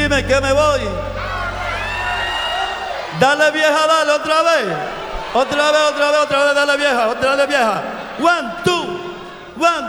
Dime que me voy. Dale vieja, dale otra vez. Otra vez, dale vieja, One, two, one.